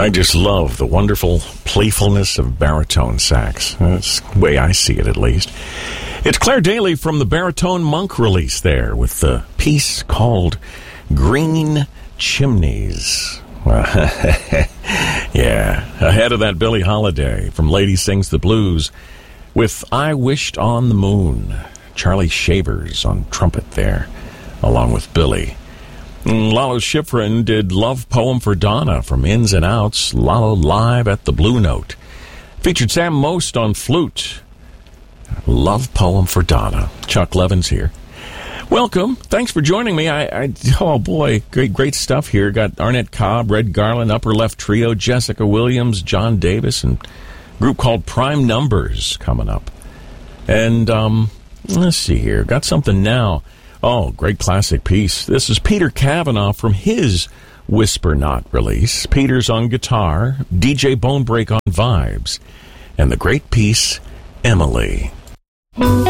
I just love the wonderful playfulness of baritone sax. That's the way I see it, at least. It's Claire Daly from the Baritone Monk release there with the piece called Green Chimneys. Yeah, ahead of that, Billie Holiday from Lady Sings the Blues with I Wished on the Moon. Charlie Shavers on trumpet there, along with Billie. Lalo Schifrin did Love Poem for Donna from Ins and Outs, Lalo live at the Blue Note. Featured Sam Most on flute. Love Poem for Donna. Chuck Levins here. Welcome. Thanks for joining me. Oh boy, great stuff here. Got Arnett Cobb, Red Garland, Upper Left Trio, Jessica Williams, John Davis, and a group called Prime Numbers coming up. And let's see here. Got something now. Oh, great classic piece. This is Peter Cavanaugh from his Whisper Not release. Peter's on guitar, DJ Bonebreak on vibes, and the great piece, Emily.